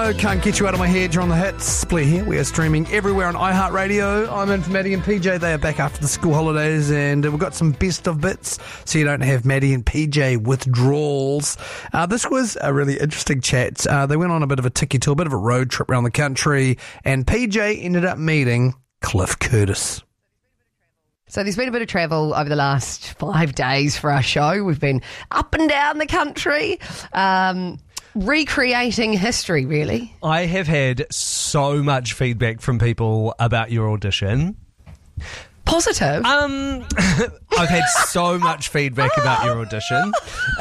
Radio. Can't get you out of my head. You're on the hits. Blair here. We are streaming everywhere on iHeartRadio. I'm in for Maddie and PJ. They are back after the school holidays, and we've got some best of bits so you don't have Maddie and PJ withdrawals. This was a really interesting chat. They went on a bit of a tiki tour, a bit of a road trip around the country, and PJ ended up meeting Cliff Curtis. So there's been a bit of travel over the last 5 days for our show. We've been up and down the country, recreating history, really. I have had so much feedback from people about your audition. Positive? I've had so much feedback about your audition.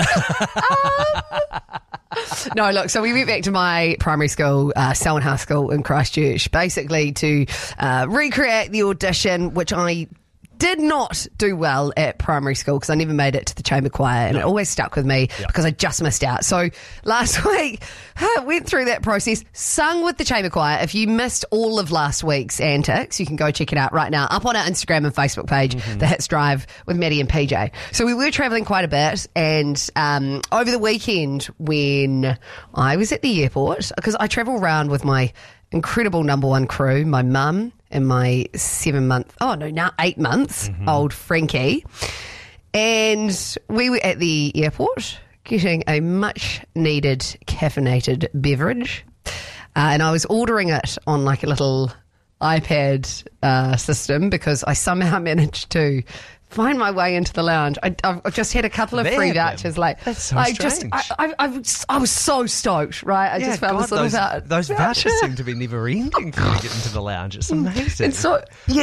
No, look, so we went back to my primary school, Selwyn House School in Christchurch, basically to recreate the audition, which I did not do well at primary school because I never made it to the chamber choir, and it always stuck with me because I just missed out. So last week, I went through that process, sung with the chamber choir. If you missed all of last week's antics, you can go check it out right now up on our Instagram and Facebook page, The Hits Drive with Maddie and PJ. So we were travelling quite a bit, and over the weekend when I was at the airport, because I travel around with my incredible number one crew, my mum and my 8 months old Frankie. And we were at the airport getting a much needed caffeinated beverage. And I was ordering it on like a little iPad system because I somehow managed to find my way into the lounge. I've just had a couple of free vouchers. Like, that's so strange. I was so stoked, right? I just found this little those vouchers seem to be never ending for you to get into the lounge. It's amazing. And so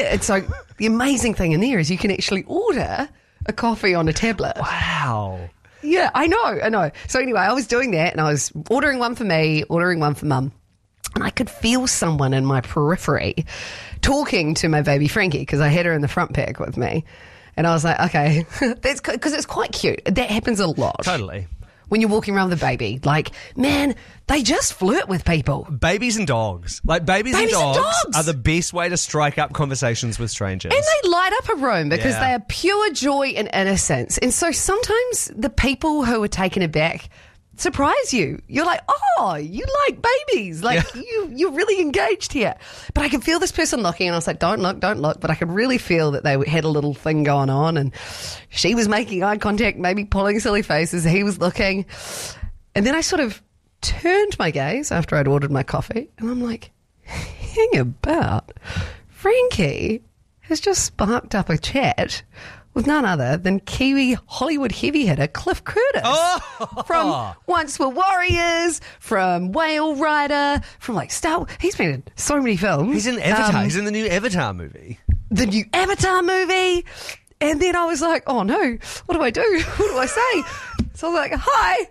the amazing thing in there is you can actually order a coffee on a tablet. Wow. Yeah, I know. So anyway, I was doing that, and I was ordering one for me, ordering one for Mum. And I could feel someone in my periphery talking to my baby Frankie because I had her in the front pack with me. And I was like, okay, that's because it's quite cute. That happens a lot. Totally. When you're walking around with a baby, like, man, they just flirt with people. Babies and dogs. Like, babies and dogs are the best way to strike up conversations with strangers. And they light up a room because they are pure joy and innocence. And so sometimes the people who are taken aback surprise you. You're like, oh, you like babies. Like, you're really engaged here. But I can feel this person looking, and I was like, don't look. But I could really feel that they had a little thing going on, and she was making eye contact, maybe pulling silly faces. He was looking. And then I sort of turned my gaze after I'd ordered my coffee, and I'm like, hang about. Frankie has just sparked up a chat with none other than Kiwi Hollywood heavy hitter Cliff Curtis. From Once Were Warriors, from Whale Rider, from like Star. He's been in so many films. He's in Avatar. He's in the new Avatar movie. The new Avatar movie. And then I was like, oh no, what do I do? What do I say? So I was like, hi.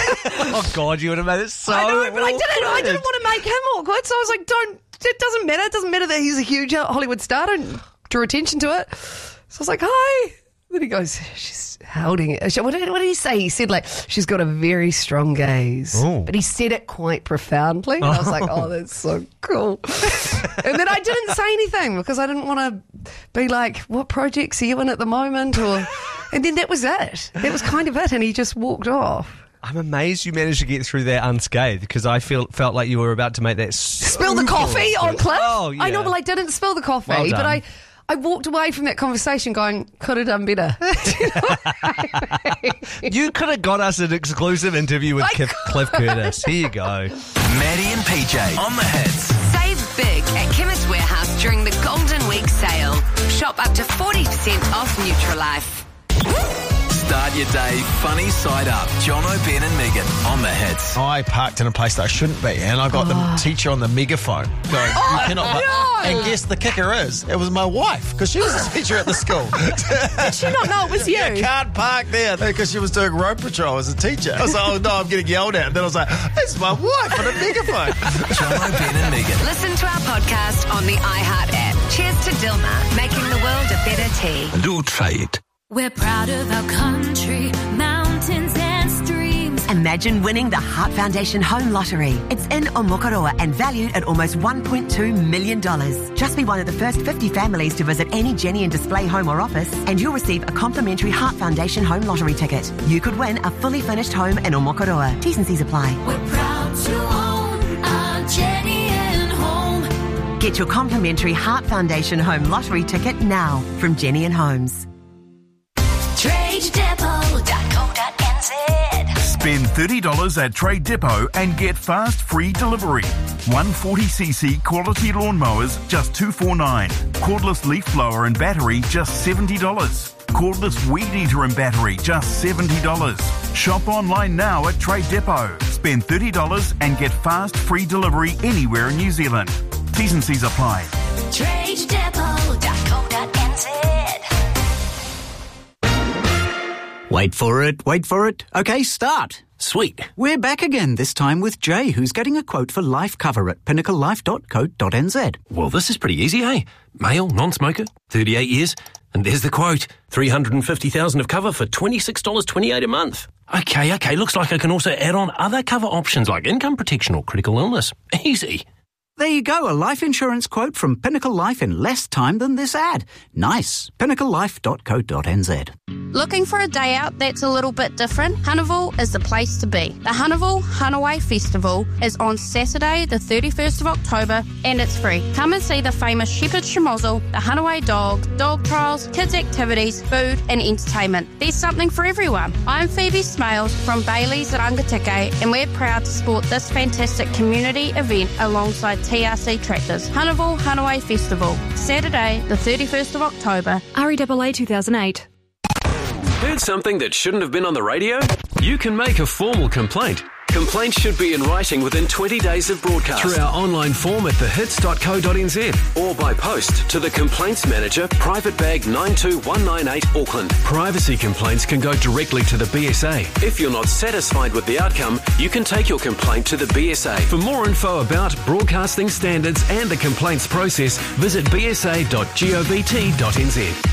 Oh God, you would have made it so I know, but I awkward. didn't want to make him awkward. So I was like, it doesn't matter. It doesn't matter that he's a huge Hollywood star. Don't draw attention to it. So I was like, hi. Then he goes, she's holding it. What did he say? He said, like, she's got a very strong gaze. Ooh. But he said it quite profoundly. And I was like, oh, that's so cool. And then I didn't say anything because I didn't want to be like, what projects are you in at the moment? And then that was it. That was kind of it. And he just walked off. I'm amazed you managed to get through that unscathed because I felt like you were about to make that spill the coffee on Cliff? Oh, yeah. I know, but I didn't spill the coffee. Well but done. I walked away from that conversation going, could have done better. You could have got us an exclusive interview with Cliff Curtis. Here you go. Maddie and PJ on the hits. Save big at Chemist Warehouse during the Golden Week sale. Shop up to 40% off Nutralife. Start your day funny side up. John O'Ben and Megan on the hits. I parked in a place that I shouldn't be, and I got the teacher on the megaphone going, you cannot park. no. And guess the kicker is, it was my wife, because she was a teacher at the school. Did she not know it was you? You can't park there, because she was doing road patrol as a teacher. I was like, oh no, I'm getting yelled at. And then I was like, it's my wife on a megaphone. John O'Ben and Megan. Listen to our podcast on the iHeart app. Cheers to Dilmah, making the world a better tea. Do try it. We're proud of our country, mountains and streams. Imagine winning the Heart Foundation Home Lottery. It's in Omokoroa and valued at almost $1.2 million. Just be one of the first 50 families to visit any Jenny and Display home or office, and you'll receive a complimentary Heart Foundation Home Lottery ticket. You could win a fully furnished home in Omokoroa. T's and C's apply. We're proud to own our Get your complimentary Heart Foundation Home Lottery ticket now from Jenny and Homes. TradeDepot.co.nz. Spend $30 at Trade Depot and get fast free delivery. 140cc quality lawnmowers just $249. Cordless leaf blower and battery just $70. Cordless weed eater and battery just $70. Shop online now at Trade Depot. Spend $30 and get fast free delivery anywhere in New Zealand. T's and C's apply. TradeDepot.co.nz. Wait for it. Okay, start. Sweet. We're back again, this time with Jay, who's getting a quote for life cover at pinnaclelife.co.nz. Well, this is pretty easy, eh? Male, non-smoker, 38 years. And there's the quote. $350,000 of cover for $26.28 a month. Okay, looks like I can also add on other cover options like income protection or critical illness. Easy. There you go, a life insurance quote from Pinnacle Life in less time than this ad. Nice. pinnaclelife.co.nz. Looking for a day out that's a little bit different? Hunneville is the place to be. The Hunneville Hanaway Festival is on Saturday, the 31st of October, and it's free. Come and see the famous Shepherd Schmozzle, the Hanaway dog, dog trials, kids activities, food and entertainment. There's something for everyone. I'm Phoebe Smales from Bailey's Rangatike, and we're proud to support this fantastic community event alongside TRC Tractors. Hunneville Hanaway Festival, Saturday, the 31st of October. REAA 2008. Heard something that shouldn't have been on the radio? You can make a formal complaint. Complaints should be in writing within 20 days of broadcast. Through our online form at thehits.co.nz or by post to the Complaints Manager, Private Bag 92198 Auckland. Privacy complaints can go directly to the BSA. If you're not satisfied with the outcome, you can take your complaint to the BSA. For more info about broadcasting standards and the complaints process, visit bsa.govt.nz.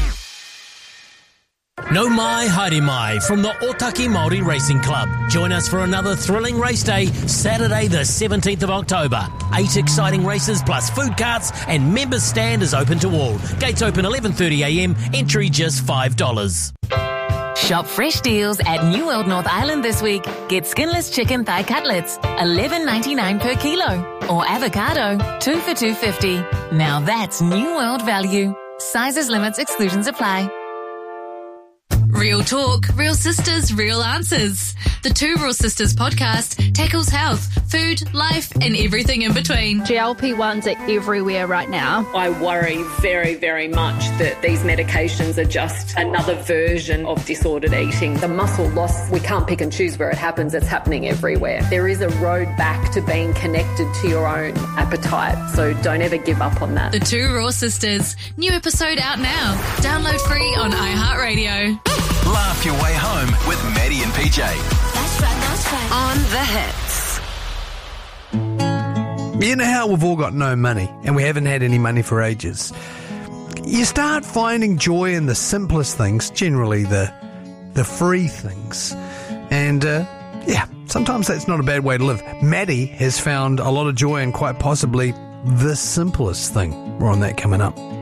No mai, haere mai from the Otaki Māori Racing Club. Join us for another thrilling race day, Saturday the 17th of October. 8 exciting races plus food carts and members stand is open to all. Gates open 11:30am, entry just $5. Shop fresh deals at New World North Island this week. Get skinless chicken thigh cutlets, $11.99 per kilo. Or avocado, 2 for $2.50. Now that's New World value. Sizes, limits, exclusions apply. Real talk, real sisters, real answers. The Two Real Sisters podcast tackles health, food, life, and everything in between. GLP-1s are everywhere right now. I worry very, very much that these medications are just another version of disordered eating. The muscle loss, we can't pick and choose where it happens. It's happening everywhere. There is a road back to being connected to your own appetite, so don't ever give up on that. The Two Raw Sisters. New episode out now. Download free on iHeartRadio. Laugh your way home with Maddie and PJ. That's right. On the hits. You know how we've all got no money and we haven't had any money for ages. You start finding joy in the simplest things, generally the free things. And sometimes that's not a bad way to live. Maddie has found a lot of joy in quite possibly the simplest thing. More on that coming up.